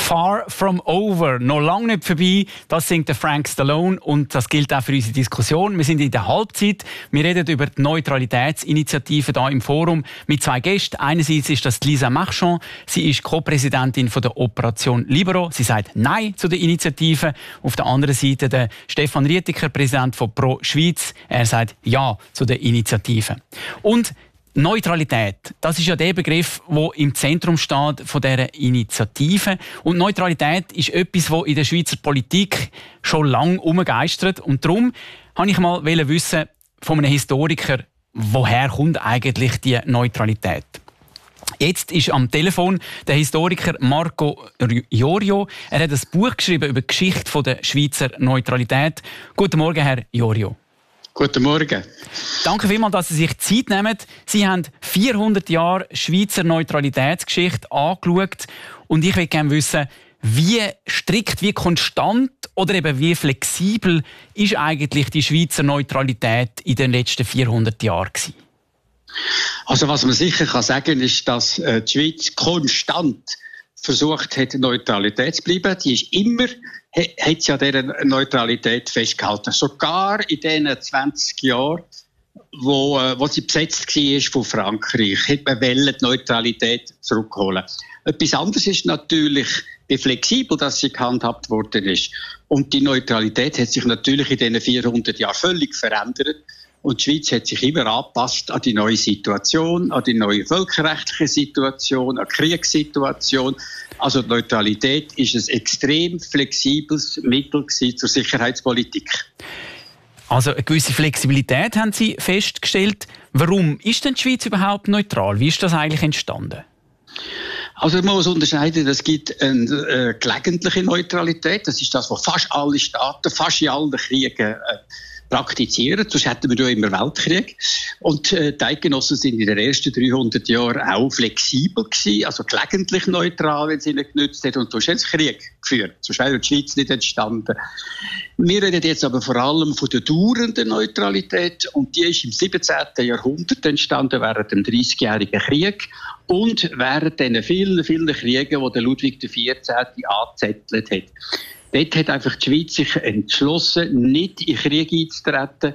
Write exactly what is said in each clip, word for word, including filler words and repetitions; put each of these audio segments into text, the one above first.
Far from over, noch lange nicht vorbei. Das singt der Frank Stallone und das gilt auch für unsere Diskussion. Wir sind in der Halbzeit. Wir reden über die Neutralitätsinitiative hier im Forum mit zwei Gästen. Einerseits ist das Lisa Marchand. Sie ist Co-Präsidentin von der Operation Libero. Sie sagt Nein zu der Initiative. Auf der anderen Seite der Stefan Rietiker, Präsident von Pro Schweiz. Er sagt Ja zu der Initiative. Und Neutralität, das ist ja der Begriff, der im Zentrum steht von dieser Initiative. Und Neutralität ist etwas, das in der Schweizer Politik schon lange herumgeistert. Und darum wollte ich mal wissen von einem Historiker, woher kommt eigentlich die Neutralität? Jetzt ist am Telefon der Historiker Marco Iorio. Er hat ein Buch geschrieben über die Geschichte der Schweizer Neutralität. Guten Morgen, Herr Iorio. Guten Morgen. Danke vielmals, dass Sie sich Zeit nehmen. Sie haben vierhundert Jahre Schweizer Neutralitätsgeschichte angeschaut. Und ich will gerne wissen, wie strikt, wie konstant oder eben wie flexibel ist eigentlich die Schweizer Neutralität in den letzten vierhundert Jahren gewesen? Also was man sicher kann sagen, ist, dass die Schweiz konstant versucht hat, Neutralität zu bleiben. Die ist immer, hat sie an dieser Neutralität festgehalten. Sogar in diesen zwanzig Jahren, wo, wo sie besetzt war von Frankreich, hat man wollen, die Neutralität zurückholen. Etwas anderes ist natürlich, wie flexibel dass sie gehandhabt worden ist. Und die Neutralität hat sich natürlich in diesen vierhundert Jahren völlig verändert. Und die Schweiz hat sich immer angepasst an die neue Situation, an die neue völkerrechtliche Situation, an die Kriegssituation. Also die Neutralität ist ein extrem flexibles Mittel zur Sicherheitspolitik. Also eine gewisse Flexibilität haben Sie festgestellt. Warum ist denn die Schweiz überhaupt neutral? Wie ist das eigentlich entstanden? Also man muss unterscheiden, es gibt eine äh, gelegentliche Neutralität. Das ist das, was fast alle Staaten, fast in allen Kriegen äh, praktizieren, sonst hätten wir ja immer Weltkrieg. Und äh, die Eidgenossen sind in den ersten dreihundert Jahren auch flexibel gewesen, also gelegentlich neutral, wenn sie nicht genützt hat. Und sonst hat es Krieg geführt. Sonst wäre die Schweiz nicht entstanden. Wir reden jetzt aber vor allem von der dauernden Neutralität. Und die ist im siebzehnten Jahrhundert entstanden, während dem dreißigjährigen Krieg. Und während den vielen, vielen Kriegen, die Ludwig der vierzehnte angezettelt hat. Dort hat einfach die Schweiz sich entschlossen, nicht in Krieg einzutreten,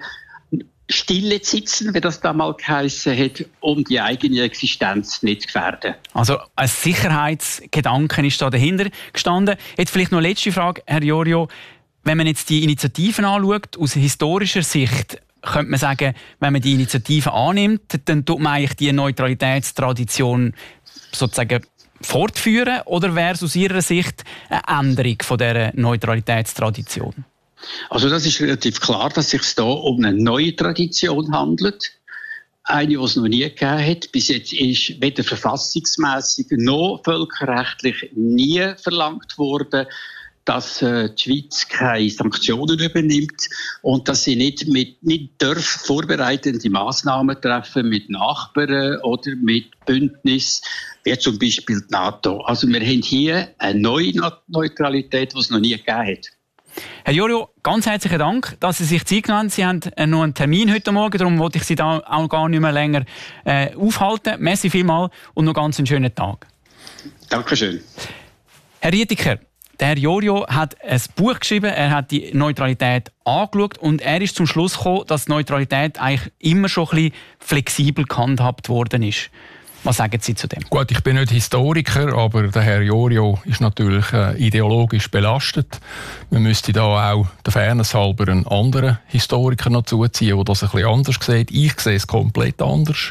stille zu sitzen, wie das damals geheissen hat, um die eigene Existenz nicht zu gefährden. Also ein Sicherheitsgedanke ist da dahinter gestanden. Jetzt vielleicht noch eine letzte Frage, Herr Iorio. Wenn man jetzt die Initiativen anschaut, aus historischer Sicht, könnte man sagen, wenn man die Initiativen annimmt, dann tut man eigentlich die Neutralitätstradition sozusagen fortführen, oder wäre es aus Ihrer Sicht eine Änderung von dieser Neutralitätstradition? Also das ist relativ klar, dass es sich hier um eine neue Tradition handelt. Eine, die es noch nie gegeben hat. Bis jetzt ist weder verfassungsmässig noch völkerrechtlich nie verlangt worden, dass äh, die Schweiz keine Sanktionen übernimmt und dass sie nicht, mit, nicht darf vorbereitende Massnahmen treffen mit Nachbarn oder mit Bündnissen, wie zum Beispiel die NATO. Also wir haben hier eine neue Neutralität, die es noch nie gegeben hat. Herr Iorio, ganz herzlichen Dank, dass Sie sich Zeit genommen haben. Sie haben noch einen Termin heute Morgen, darum wollte ich Sie da auch gar nicht mehr länger äh, aufhalten. Merci vielmals und noch ganz einen schönen Tag. Dankeschön. Herr Rietiker, der Herr Iorio hat ein Buch geschrieben, er hat die Neutralität angeschaut und er ist zum Schluss gekommen, dass die Neutralität eigentlich immer schon ein bisschen flexibel gehandhabt worden ist. Was sagen Sie zu dem? Gut, ich bin nicht Historiker, aber der Herr Iorio ist natürlich äh, ideologisch belastet. Man müsste da auch der Fairness halber einen anderen Historiker noch zuziehen, der das ein bisschen anders sieht. Ich sehe es komplett anders.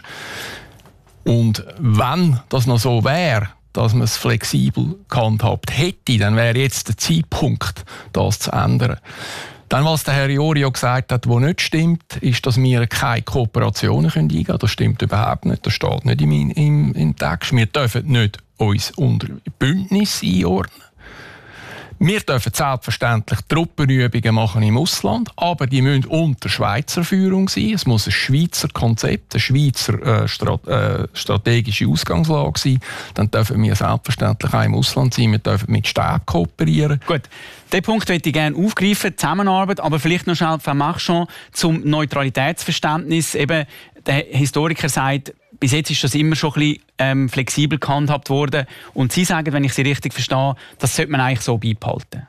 Und wenn das noch so wäre, dass man es flexibel gehandhabt hätte, dann wäre jetzt der Zeitpunkt, das zu ändern. Dann, was der Herr Iorio gesagt hat, was nicht stimmt, ist, dass wir keine Kooperationen eingehen können. Das stimmt überhaupt nicht. Das steht nicht im, im, im Text. Wir dürfen nicht uns unter Bündnis einordnen. Wir dürfen selbstverständlich Truppenübungen machen im Ausland, aber die müssen unter Schweizer Führung sein. Es muss ein Schweizer Konzept, eine Schweizer äh, Strat äh, strategische Ausgangslage sein. Dann dürfen wir selbstverständlich auch im Ausland sein. Wir dürfen mit Stäben kooperieren. Gut, den Punkt möchte ich gerne aufgreifen, Zusammenarbeit, aber vielleicht noch schnell Frau Marchand zum Neutralitätsverständnis. Eben, der Historiker sagt, bis jetzt ist das immer schon ein bisschen ähm, flexibel gehandhabt worden. Und Sie sagen, wenn ich Sie richtig verstehe, das sollte man eigentlich so beibehalten.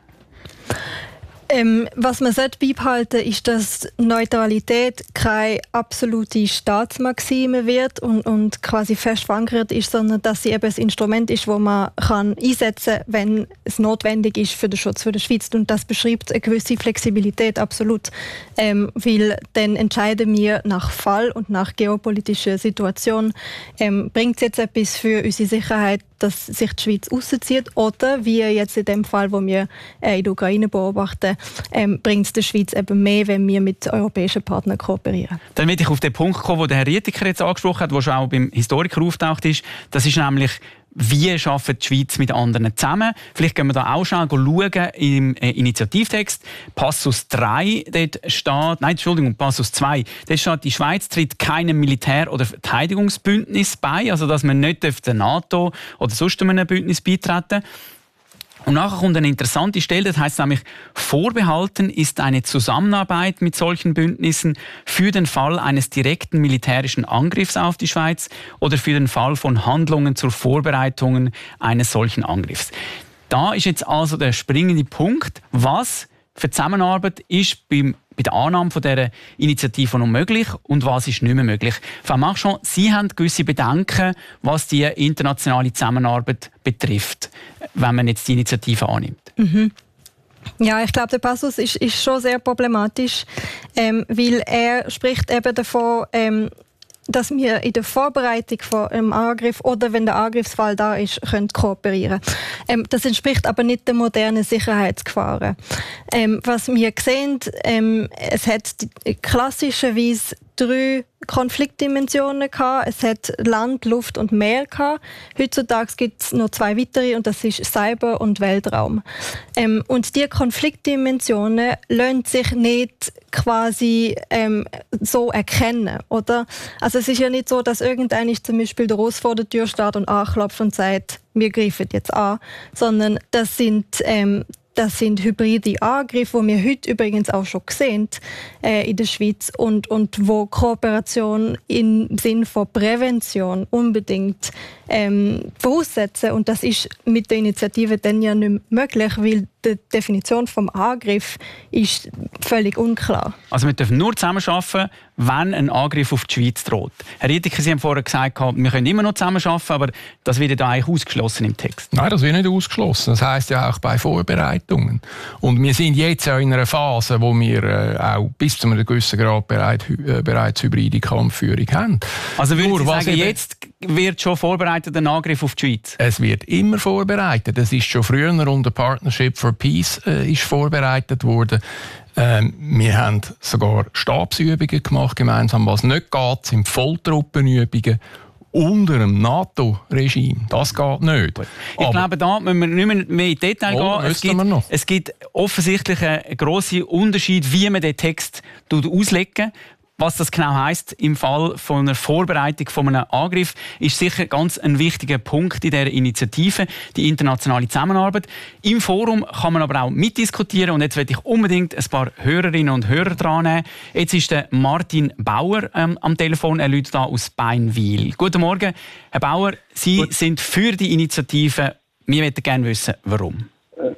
Ähm, was man beibehalten sollte, ist, dass Neutralität keine absolute Staatsmaxime wird und, und quasi fest verankert ist, sondern dass sie eben ein Instrument ist, das man kann einsetzen kann, wenn es notwendig ist für den Schutz für die Schweiz. Und das beschreibt eine gewisse Flexibilität absolut, ähm, weil dann entscheiden wir nach Fall und nach geopolitischer Situation, ähm, bringt es jetzt etwas für unsere Sicherheit, dass sich die Schweiz rauszieht, oder wie jetzt in dem Fall, wo wir äh, in der Ukraine beobachten, ähm, bringt es der Schweiz eben mehr, wenn wir mit europäischen Partnern kooperieren. Dann will ich auf den Punkt kommen, den der Herr Rietiker jetzt angesprochen hat, der schon auch beim Historiker auftaucht ist. Das ist nämlich, wie arbeitet die Schweiz mit anderen zusammen? Vielleicht können wir da auch schnell schauen im äh, Initiativtext. Passus drei, dort steht, nein, Entschuldigung, Passus zwei, dort steht, die Schweiz tritt keinem Militär- oder Verteidigungsbündnis bei, also dass man nicht der NATO oder sonst einem Bündnis beitreten. Und nachher kommt eine interessante Stelle, das heisst nämlich, vorbehalten ist eine Zusammenarbeit mit solchen Bündnissen für den Fall eines direkten militärischen Angriffs auf die Schweiz oder für den Fall von Handlungen zur Vorbereitung eines solchen Angriffs. Da ist jetzt also der springende Punkt, was für Zusammenarbeit ist beim bei der Annahme von dieser Initiative noch möglich und was ist nicht mehr möglich. Frau Marchand, Sie haben gewisse Bedenken, was die internationale Zusammenarbeit betrifft, wenn man jetzt die Initiative annimmt. Mhm. Ja, ich glaube, der Passus ist, ist schon sehr problematisch, ähm, weil er spricht eben davon, ähm, dass wir in der Vorbereitung von einem Angriff oder wenn der Angriffsfall da ist, können kooperieren. Ähm, das entspricht aber nicht den modernen Sicherheitsgefahren. Ähm, was wir sehen, ähm, es hat klassischerweise drei Konfliktdimensionen gehabt. Es hat Land, Luft und Meer gehabt. Heutzutage gibt es noch zwei weitere und das ist Cyber und Weltraum. Ähm, und diese Konfliktdimensionen lassen sich nicht quasi ähm, so erkennen, oder? Also es ist ja nicht so, dass irgendein zum Beispiel der Russ vor der Tür steht und anklopft und sagt, wir greifen jetzt an, sondern das sind ähm, Das sind hybride Angriffe, die wir heute übrigens auch schon sehen äh, in der Schweiz und, und wo Kooperation im Sinne von Prävention unbedingt ähm, voraussetzen. Und das ist mit der Initiative dann ja nicht möglich, weil die Definition vom Angriff ist völlig unklar. Also wir dürfen nur zusammenarbeiten, wenn ein Angriff auf die Schweiz droht. Herr Rietiker, Sie haben vorher gesagt, wir können immer noch zusammenarbeiten, aber das wird ja eigentlich ausgeschlossen im Text. Nein, das wird nicht ausgeschlossen. Das heisst ja auch bei Vorbereitungen. Und wir sind jetzt auch in einer Phase, wo wir äh, auch bis zu einem gewissen Grad bereit, äh, bereits hybride Kampfführung haben. Also würden Sie sagen, jetzt wird schon vorbereitet ein Angriff auf die Schweiz? Es wird immer vorbereitet. Es ist schon früher unter Partnership for Peace äh, ist vorbereitet worden. Ähm, wir haben sogar Stabsübungen gemacht gemeinsam. Was nicht geht, sind Volltruppenübungen unter dem NATO-Regime. Das geht nicht. Ich Aber glaube, da müssen wir nicht mehr, mehr in Detail oh, gehen. Es gibt, es gibt offensichtlich einen grossen Unterschied, wie man den Text auslegen. Was das genau heisst im Fall von einer Vorbereitung von einem Angriff, ist sicher ganz ein wichtiger Punkt in dieser Initiative, die internationale Zusammenarbeit. Im Forum kann man aber auch mitdiskutieren und jetzt möchte ich unbedingt ein paar Hörerinnen und Hörer dran nehmen. Jetzt ist der Martin Bauer ähm, am Telefon, er läutet da aus Beinwil. Guten Morgen, Herr Bauer, Sie Gut. sind für die Initiative. Wir möchten gerne wissen, warum.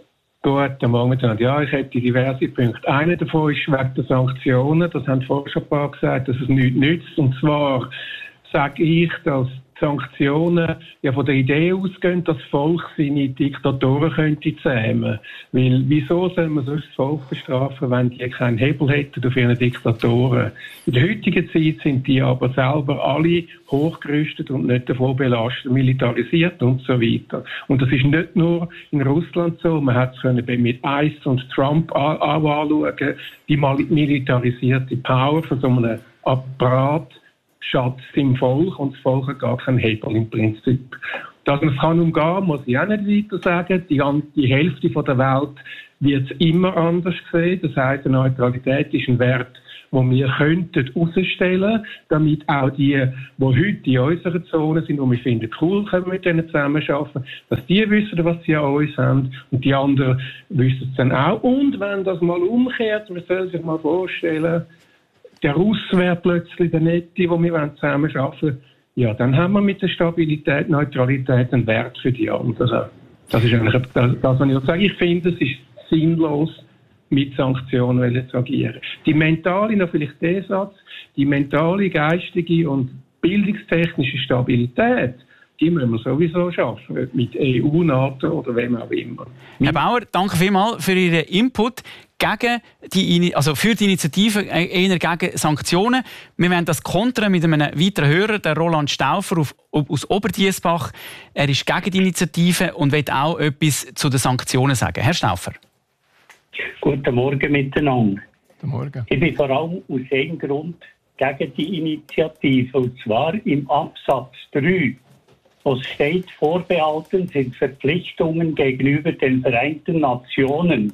Guten Morgen miteinander. Ja, ich hätte diverse Punkte. Einer davon ist wegen der Sanktionen. Das haben vorher schon ein paar gesagt, dass es nichts nützt. Und zwar sage ich, dass die Sanktionen ja von der Idee ausgehen, dass das Volk seine Diktatoren könnte zähmen. Weil wieso soll man sonst das Volk bestrafen, wenn die keinen Hebel hätten auf ihre Diktatoren? In der heutigen Zeit sind die aber selber alle hochgerüstet und nicht davon belastet, militarisiert und so weiter. Und das ist nicht nur in Russland so. Man hat es mit ICE und Trump anschauen, die militarisierte Power von so einem Apparat schatzt im Volk und das Volk hat gar keinen Hebel im Prinzip. Dass man es kann umgehen, muss ich auch nicht weiter sagen. Die, die Hälfte von der Welt wird immer anders gesehen. Das heisst, die Neutralität ist ein Wert, den wir könnten herausstellen, damit auch die, die heute in unserer Zone sind, wo wir finden, cool, können wir mit denen zusammenarbeiten, dass die wissen, was sie an uns haben und die anderen wissen es dann auch. Und wenn das mal umkehrt, man soll sich mal vorstellen, der Russ wäre plötzlich der Nette, wo wir zusammenarbeiten wollen. ja, dann haben wir mit der Stabilität, Neutralität einen Wert für die anderen. Das ist eigentlich das, das was ich sage. Ich finde, es ist sinnlos, mit Sanktionen zu agieren. Die mentale, noch vielleicht der Satz, die mentale, geistige und bildungstechnische Stabilität, die müssen wir sowieso schaffen, mit E U, NATO oder wem auch immer. Herr Bauer, danke vielmals für Ihren Input gegen die, also für die Initiative, eher gegen Sanktionen. Wir werden das kontern mit einem weiteren Hörer, der Roland Stauffer auf, aus Oberdiessbach. Er ist gegen die Initiative und will auch etwas zu den Sanktionen sagen. Herr Stauffer. Guten Morgen miteinander. Guten Morgen. Ich bin vor allem aus einem Grund gegen die Initiative, und zwar im Absatz drei. Was steht, vorbehalten sind Verpflichtungen gegenüber den Vereinten Nationen.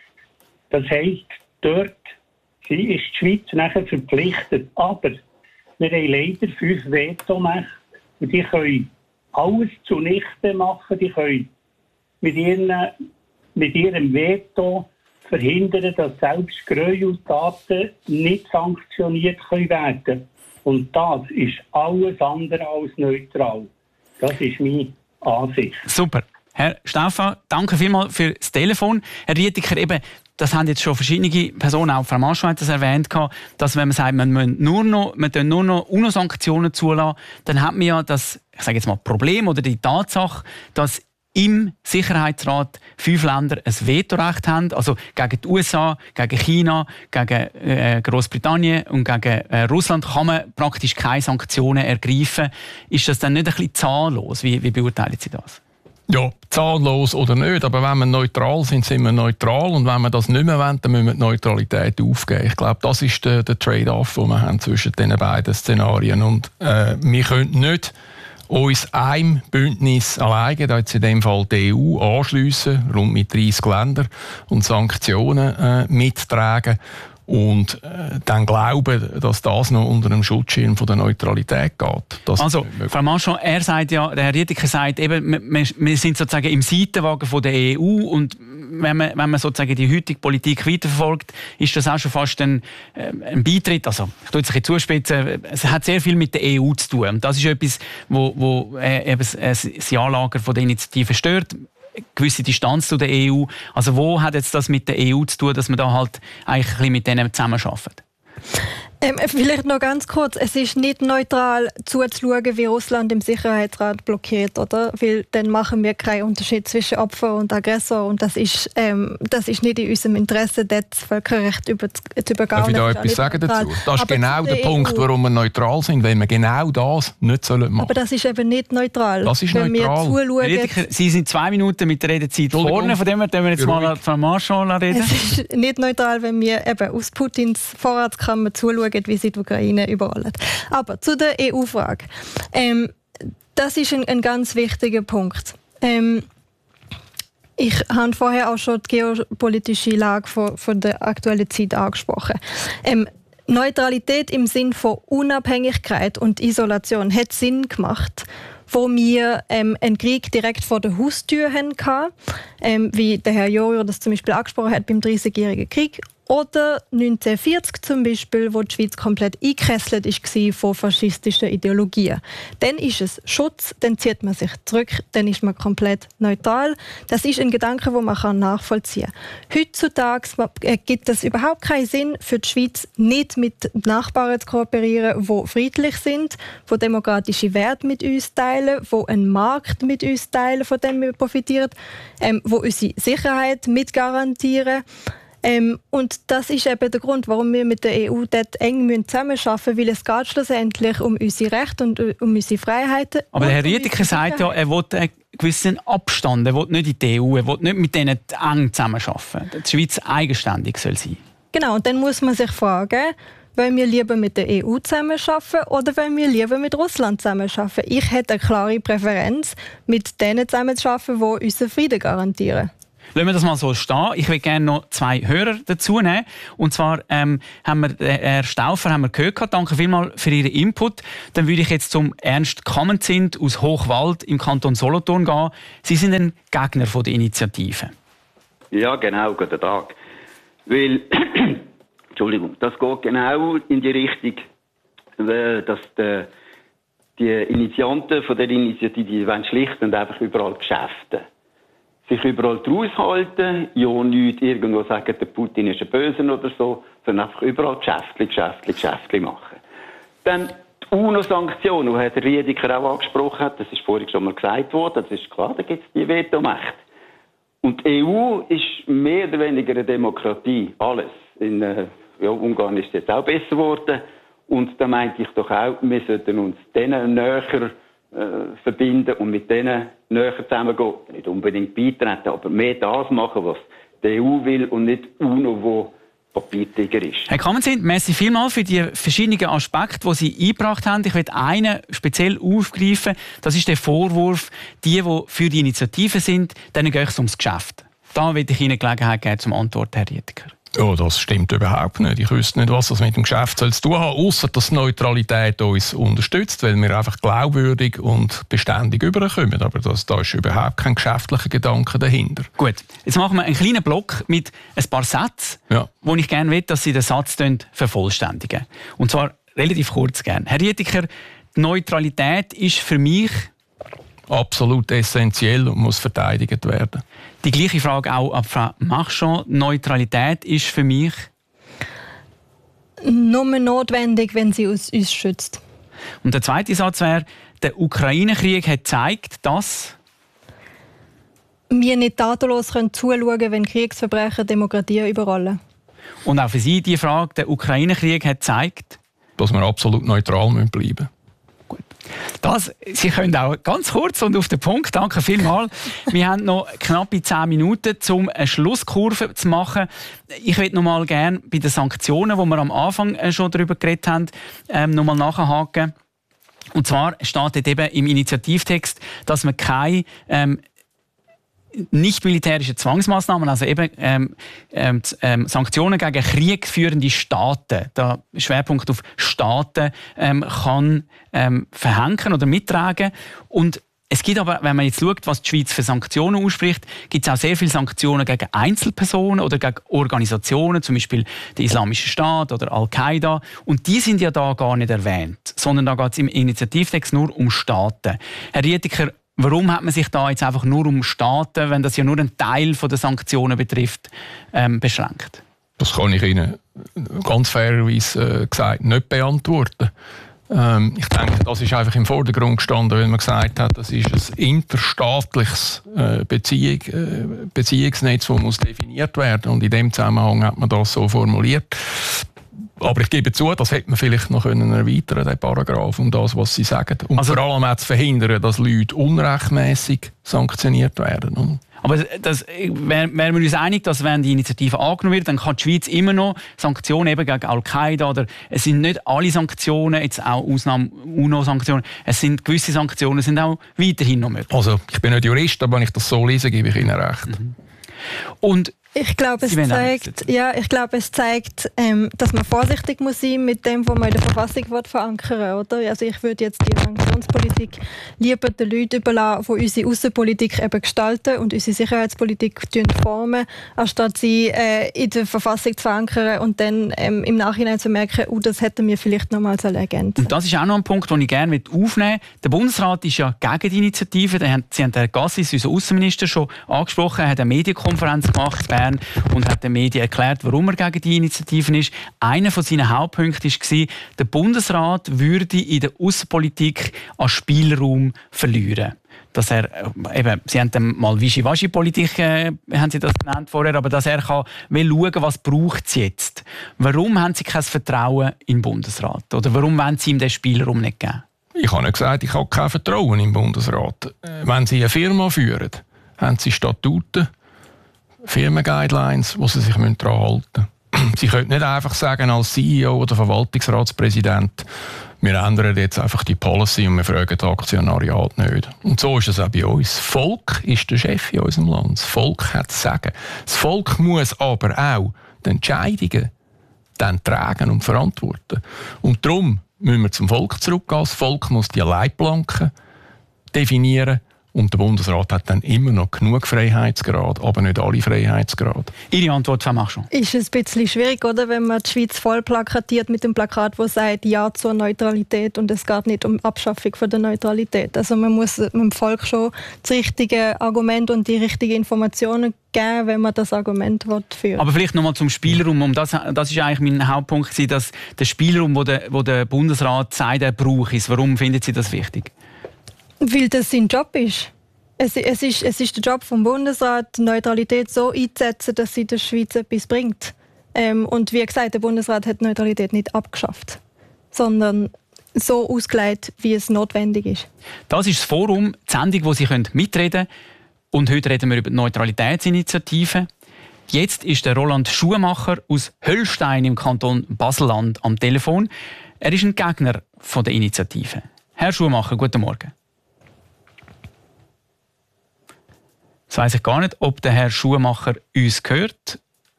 Das heisst, dort sie ist die Schweiz nachher verpflichtet. Aber wir haben leider fünf Vetomächte und die können alles zunichte machen. Die können mit, ihren, mit ihrem Veto verhindern, dass selbst Gräueltaten nicht sanktioniert werden können. Und das ist alles andere als neutral. Das ist meine Ansicht. Super. Herr Stauffer, danke vielmals für das Telefon. Herr Rietiker, eben, das haben jetzt schon verschiedene Personen, auch Frau Marschall hat das erwähnt, dass wenn man sagt, man muss nur noch, man nur noch UNO-Sanktionen zulassen, dann hat man ja das, ich sage jetzt mal, Problem oder die Tatsache, dass im Sicherheitsrat fünf Länder ein Vetorecht haben, also gegen die U S A, gegen China, gegen äh, Großbritannien und gegen äh, Russland kann man praktisch keine Sanktionen ergreifen. Ist das dann nicht ein bisschen zahnlos? Wie, wie beurteilen Sie das? Ja, zahnlos oder nicht, aber wenn wir neutral sind, sind wir neutral, und wenn wir das nicht mehr wollen, dann müssen wir die Neutralität aufgeben. Ich glaube, das ist der, der Trade-off, den wir haben zwischen diesen beiden Szenarien. Und äh, wir können nicht uns einem Bündnis alleine, da jetzt in dem Fall die E U, anschliessen, rund mit dreissig Ländern, und Sanktionen äh, mittragen und äh, dann glauben, dass das noch unter dem Schutzschirm von der Neutralität geht. Das also, Frau Marchand, er sagt ja, der Herr Rietiker sagt eben, wir, wir sind sozusagen im Seitenwagen von der E U, und wenn man, wenn man sozusagen die heutige Politik weiterverfolgt, ist das auch schon fast ein, äh, ein Beitritt. Also, ich tue es ein bisschen zuspitzen, es hat sehr viel mit der E U zu tun. Und das ist etwas, wo, wo äh, eben das Ja-Lager von der Initiative stört. Eine gewisse Distanz zu der E U. Also wo hat jetzt das mit der E U zu tun, dass man da halt eigentlich ein bisschen mit denen zusammenarbeitet? Ähm, vielleicht noch ganz kurz, es ist nicht neutral zuzuschauen, wie Russland im Sicherheitsrat blockiert, oder? Weil dann machen wir keinen Unterschied zwischen Opfer und Aggressor, und das ist, ähm, das ist nicht in unserem Interesse, das Völkerrecht über, zu übergehen. Darf ich da etwas sagen dazu? Das ist aber genau der Punkt, E U, warum wir neutral sind, wenn wir genau das nicht machen sollen. Aber das ist eben nicht neutral. Das ist wenn neutral. Wir zuschauen, Rietiker, Sie sind zwei Minuten mit der Redezeit vorne, von dem her können wir jetzt mal von Marschall reden. Es ist nicht neutral, wenn wir eben aus Putins Vorratskammer zuschauen, wie sie die Ukraine überrollen. Aber zu der E U-Frage. Ähm, das ist ein, ein ganz wichtiger Punkt. Ähm, ich habe vorher auch schon die geopolitische Lage von, von der aktuellen Zeit angesprochen. Ähm, Neutralität im Sinn von Unabhängigkeit und Isolation hat Sinn gemacht, wo wir ähm, einen Krieg direkt vor der Haustür hatten, ähm, wie der Herr Jorio das zum Beispiel angesprochen hat beim dreißigjährigen Krieg. Oder neunzehnhundertvierzig zum Beispiel, wo die Schweiz komplett eingekesselt war von faschistischen Ideologien. Dann ist es Schutz, dann zieht man sich zurück, dann ist man komplett neutral. Das ist ein Gedanke, den man nachvollziehen kann. Heutzutage gibt es überhaupt keinen Sinn für die Schweiz, nicht mit Nachbarn zu kooperieren, die friedlich sind, die demokratische Werte mit uns teilen, die einen Markt mit uns teilen, von dem wir profitieren, ähm, die unsere Sicherheit mit garantieren. Ähm, und das ist eben der Grund, warum wir mit der E U dort eng zusammenarbeiten müssen, weil es geht schlussendlich um unsere Rechte und um unsere Freiheiten. Aber der Herr Rietiker sagt ja, er will einen gewissen Abstand, er will nicht in die E U, er will nicht mit denen eng zusammenarbeiten. Die Schweiz eigenständig soll sein. Genau, und dann muss man sich fragen, wollen wir lieber mit der E U zusammenarbeiten oder wollen wir lieber mit Russland zusammenarbeiten? Ich hätte eine klare Präferenz, mit denen zusammenzuarbeiten, die unseren Frieden garantieren. Lassen wir das mal so stehen. Ich will gerne noch zwei Hörer dazu nehmen. Und zwar ähm, haben wir äh, Herr Stauffer haben wir gehört. Danke vielmals für Ihren Input. Dann würde ich jetzt zum Ernst Kammenzind aus Hochwald im Kanton Solothurn gehen. Sie sind ein Gegner von der Initiative. Ja, genau. Guten Tag. Weil, Entschuldigung, das geht genau in die Richtung, dass die, die Initianten von der Initiative, die wollen schlicht und einfach überall Geschäfte. Sich überall draus halten, ja nicht irgendwo sagen, der Putin ist ein Böser oder so, sondern einfach überall Geschäfte, Geschäfte, Geschäfte machen. Dann die UNO-Sanktionen, die der Riediker auch angesprochen hat, das ist vorhin schon mal gesagt worden, das ist klar, da gibt es die Vetomacht. Und die E U ist mehr oder weniger eine Demokratie, alles. In äh, ja, Ungarn ist es jetzt auch besser geworden. Und da meinte ich doch auch, wir sollten uns denen näher äh, verbinden und mit denen näher zusammengehen. Nicht unbedingt beitreten, aber mehr das machen, was die E U will und nicht UNO, wo Papiertiger ist. Herr Kammerzind, merci vielmals für die verschiedenen Aspekte, die Sie eingebracht haben. Ich will einen speziell aufgreifen. Das ist der Vorwurf, die, die für die Initiative sind, denen geht es ums Geschäft. Da will ich Ihnen Gelegenheit geben zum Antworten, Herr Riediker. Ja, das stimmt überhaupt nicht. Ich wüsste nicht, was das mit dem Geschäft soll zu tun haben, ausser dass Neutralität uns unterstützt, weil wir einfach glaubwürdig und beständig überkommen. Aber das, da ist überhaupt kein geschäftlicher Gedanke dahinter. Gut, jetzt machen wir einen kleinen Block mit ein paar Sätzen, ja, wo ich gerne will, dass Sie den Satz vervollständigen. Und zwar relativ kurz gerne. Herr Riediker, die Neutralität ist für mich absolut essentiell und muss verteidigt werden. Die gleiche Frage auch an Frau Marchand. Neutralität ist für mich nur notwendig, wenn sie uns, uns schützt. Und der zweite Satz wäre, der Ukraine-Krieg hat gezeigt, dass wir nicht tatenlos zuschauen können, wenn Kriegsverbrechen Demokratie überrollen. Und auch für Sie die Frage, der Ukraine-Krieg hat gezeigt, dass wir absolut neutral bleiben müssen. Gut. Das, Sie können auch ganz kurz und auf den Punkt. Danke vielmals. Wir haben noch knappe zehn Minuten, um eine Schlusskurve zu machen. Ich würde noch mal gerne bei den Sanktionen, die wir am Anfang schon darüber geredet haben, ähm, noch mal nachhaken. Und zwar steht dort eben im Initiativtext, dass man keine ähm, nicht militärische Zwangsmaßnahmen, also eben ähm, ähm, ähm, Sanktionen gegen kriegführende Staaten, da Schwerpunkt auf Staaten, ähm, kann ähm, verhängen oder mittragen. Und es gibt aber, wenn man jetzt schaut, was die Schweiz für Sanktionen ausspricht, gibt es auch sehr viele Sanktionen gegen Einzelpersonen oder gegen Organisationen, zum Beispiel der Islamische Staat oder Al-Qaida. Und die sind ja da gar nicht erwähnt, sondern da geht es im Initiativtext nur um Staaten. Herr Riediker, warum hat man sich da jetzt einfach nur um Staaten, wenn das ja nur einen Teil der Sanktionen betrifft, ähm, beschränkt? Das kann ich Ihnen ganz fairerweise äh, gesagt nicht beantworten. Ähm, ich denke, das ist einfach im Vordergrund gestanden, weil man gesagt hat, das ist ein interstaatliches äh, Beziehung, äh, Beziehungsnetz, das muss definiert werden. Und in dem Zusammenhang hat man das so formuliert. Aber ich gebe zu, das hätte man vielleicht noch können erweitern, den Paragraph, um das, was Sie sagen. Und also, vor allem auch zu verhindern, dass Leute unrechtmäßig sanktioniert werden. Aber das, wären wir uns einig, dass wenn die Initiative angenommen wird, dann kann die Schweiz immer noch Sanktionen eben gegen Al-Qaida oder es sind nicht alle Sanktionen, jetzt auch Ausnahmen UNO-Sanktionen, es sind gewisse Sanktionen sind auch weiterhin noch möglich. Also ich bin nicht Jurist, aber wenn ich das so lese, gebe ich Ihnen recht. Mhm. Und Ich glaube, es zeigt, ja, ich glaube, es zeigt, ähm, dass man vorsichtig muss sein mit dem, was man in der Verfassung verankern, oder? Also ich würde jetzt die Sanktionspolitik lieber den Leuten überlassen, die unsere Außenpolitik eben gestalten und unsere Sicherheitspolitik formen, anstatt sie äh, in der Verfassung zu verankern und dann ähm, im Nachhinein zu merken, oh, das hätten wir vielleicht noch mal ergänzen. Und das ist auch noch ein Punkt, den ich gerne aufnehmen möchte. Der Bundesrat ist ja gegen die Initiative. Sie haben Herrn Gassis, unser Außenminister, schon angesprochen. Er hat eine Medienkonferenz gemacht und hat den Medien erklärt, warum er gegen die Initiativen ist. Einer von seinen Hauptpunkten war, der Bundesrat würde in der Außenpolitik an Spielraum verlieren. Dass er, eben, Sie haben dann mal Wischiwaschi-Politik, äh, haben Sie das genannt vorher, aber dass er kann, will schauen, was braucht es jetzt. Warum haben Sie kein Vertrauen im Bundesrat? Oder warum wollen Sie ihm den Spielraum nicht geben? Ich habe nicht gesagt, ich habe kein Vertrauen im Bundesrat. Wenn Sie eine Firma führen, haben Sie Statuten, Firmen-Guidelines, wo sie sich daran halten müssen. Sie können nicht einfach sagen, als C E O oder Verwaltungsratspräsident, wir ändern jetzt einfach die Policy und wir fragen das Aktionariat nicht. Und so ist es auch bei uns. Das Volk ist der Chef in unserem Land. Das Volk hat das Sagen. Das Volk muss aber auch die Entscheidungen dann tragen und verantworten. Und darum müssen wir zum Volk zurückgehen. Das Volk muss die Leitplanken definieren Und der Bundesrat hat dann immer noch genug Freiheitsgrad, aber nicht alle Freiheitsgrade. Ihre Antwort, Frau Marchand? Ist es ein bisschen schwierig, oder, wenn man die Schweiz voll plakatiert mit dem Plakat, das sagt Ja zur Neutralität und es geht nicht um Abschaffung von der Neutralität. Also man muss dem Volk schon das richtige Argument und die richtigen Informationen geben, wenn man das Argument führen will. Aber vielleicht nochmal zum Spielraum. Um das, das ist eigentlich mein Hauptpunkt, dass der Spielraum, wo der, wo der Bundesrat sagt, er braucht ist. Warum finden Sie das wichtig? Weil das sein Job ist. Es, es ist. Es ist der Job vom Bundesrat, die Neutralität so einzusetzen, dass sie der Schweiz etwas bringt. Ähm, und wie gesagt, der Bundesrat hat die Neutralität nicht abgeschafft, sondern so ausgelegt, wie es notwendig ist. Das ist das Forum, die Sendung, wo Sie mitreden können. Und heute reden wir über die Neutralitätsinitiative. Jetzt ist der Roland Schumacher aus Höllstein im Kanton Basel-Land am Telefon. Er ist ein Gegner von der Initiative. Herr Schumacher, guten Morgen. Jetzt weiss ich gar nicht, ob der Herr Schumacher uns hört.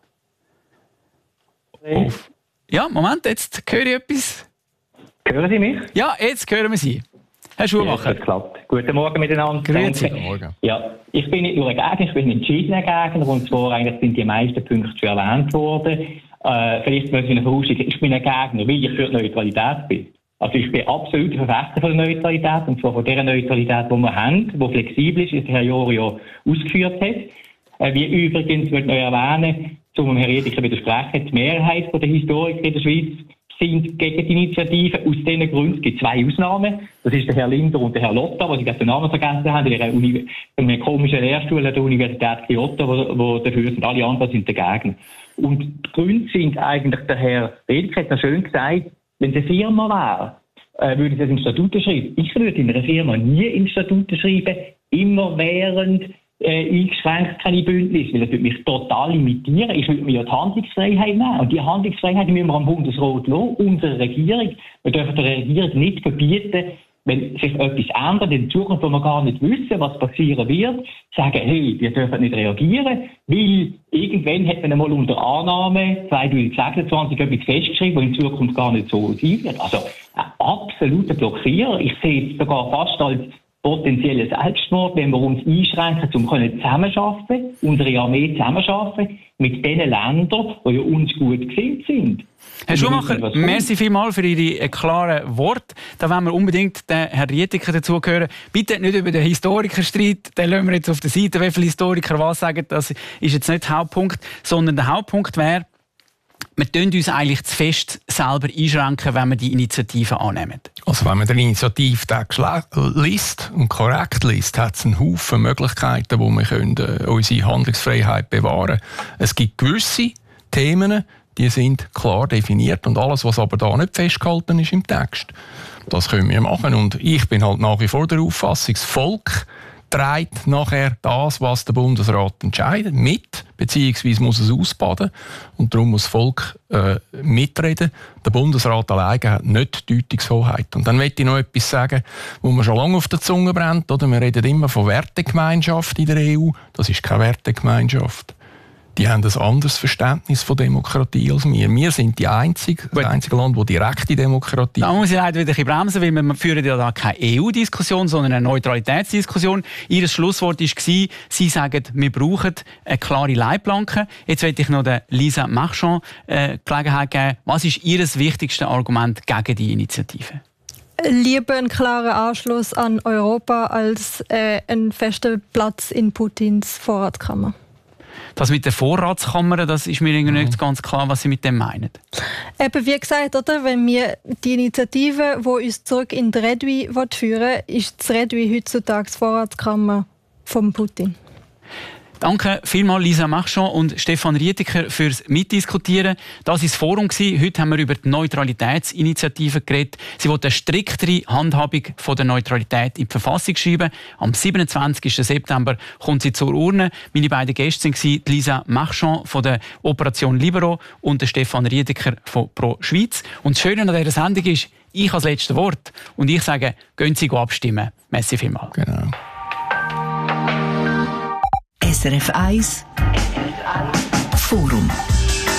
Hey. Auf. Ja, Moment, jetzt höre ich etwas. Hören Sie mich? Ja, jetzt hören wir Sie. Herr Schumacher. Ja, das klappt. Guten Morgen miteinander. Grüezi. Guten Morgen. Ja, ich bin nicht nur ein Gegner, ich bin ein entschiedener Gegner. Und zwar eigentlich sind die meisten Punkte schon erwähnt worden. Äh, vielleicht muss ich eine vorausschicken. Ich bin ein Gegner, weil ich für die Neutralität bin. Also ich bin absolut Verfechter von der Neutralität, und zwar von der Neutralität, die wir haben, die flexibel ist, wie der Herr Jorio ausgeführt hat. Äh, wie übrigens, möchte ich noch erwähnen, zum Herrn Riediker widersprechen, die Mehrheit der Historiker in der Schweiz sind gegen die Initiative. Aus diesen Gründen gibt es zwei Ausnahmen. Das ist der Herr Linder und der Herr Lotta, die ich den Namen vergessen habe, in einer, Uni- einem komischen Lehrstuhl an der Universität Kyoto, wo, wo dafür sind. Alle anderen sind dagegen. Und die Gründe sind eigentlich, der Herr Riediker hat ja schön gesagt, wenn es eine Firma wäre, äh, würde ich das in Statuten schreiben. Ich würde in einer Firma nie in Statuten schreiben, immer während äh, eingeschränkt keine Bündnis, weil das würde mich total limitieren. Ich würde mir ja die Handlungsfreiheit nehmen. Und die Handlungsfreiheit müssen wir am Bundesrat lassen, unsere Regierung. Wir dürfen der Regierung nicht verbieten, wenn sich etwas ändert in Zukunft, wo wir gar nicht wissen, was passieren wird, sagen, hey, wir dürfen nicht reagieren, weil irgendwann hat man einmal unter Annahme zwanzig sechsundzwanzig etwas festgeschrieben, was in Zukunft gar nicht so sein wird. Also ein absoluter Blockierer. Ich sehe es sogar fast als potenziellen Selbstmord, wenn wir uns einschränken, um zusammenarbeiten, unsere Armee zusammenarbeiten mit den Ländern, die ja uns gut gesinnt sind. Herr Schumacher, merci vielmals für Ihre klaren Worte. Da wollen wir unbedingt den Herrn Riediker dazugehören. Bitte nicht über den Historikerstreit, den lassen wir jetzt auf der Seite. Wie viele Historiker was sagen, das ist jetzt nicht der Hauptpunkt, sondern der Hauptpunkt wäre, wir tun uns eigentlich zu fest selber einschränken, wenn wir die Initiative annehmen. Also wenn man den Initiativtext liest und korrekt liest, hat es einen Haufen Möglichkeiten, wo wir können, äh, unsere Handlungsfreiheit bewahren können. Es gibt gewisse Themen, die sind klar definiert und alles, was aber da nicht festgehalten ist im Text, das können wir machen. Und ich bin halt nach wie vor der Auffassung, das Volk trägt nachher das, was der Bundesrat entscheidet, mit, beziehungsweise muss es ausbaden. Und darum muss das Volk äh, mitreden. Der Bundesrat alleine hat nicht die Deutungshoheit. Und dann möchte ich noch etwas sagen, wo mir schon lange auf der Zunge brennt. Oder? Wir reden immer von Wertegemeinschaft in der E U. Das ist keine Wertegemeinschaft. Die haben ein anderes Verständnis von Demokratie als wir. Wir sind die einzige, das einzige Land, das direkte Demokratie. Da muss ich leider wieder ein bisschen bremsen, weil wir führen ja da keine E U-Diskussion, sondern eine Neutralitätsdiskussion. Ihr Schlusswort war, Sie sagen, wir brauchen eine klare Leitplanke. Jetzt möchte ich noch der Lisa Marchand äh, Gelegenheit geben. Was ist Ihr wichtigstes Argument gegen die Initiative? Lieber ein klarer Anschluss an Europa als äh, ein fester Platz in Putins Vorratskammer. Das mit der Vorratskammer, das ist mir irgendwie nicht ganz klar, was Sie mit dem meinen. Eben wie gesagt, oder? Wenn wir die Initiative, die uns zurück in die Redui führen will, ist das Redui heutzutage die Vorratskammer von Putin. Danke vielmals Lisa Marchand und Stefan Riediker fürs Mitdiskutieren. Das war das Forum. Heute haben wir über die Neutralitätsinitiative geredet. Sie will eine striktere Handhabung von der Neutralität in die Verfassung schreiben. Am siebenundzwanzigsten September kommt sie zur Urne. Meine beiden Gäste waren Lisa Marchand von der Operation Libero und Stefan Riediker von Pro Schweiz. Und das Schöne an dieser Sendung ist, ich habe das letzte Wort und ich sage, gehen Sie abstimmen. Merci vielmals. Genau. S R F eins Forum.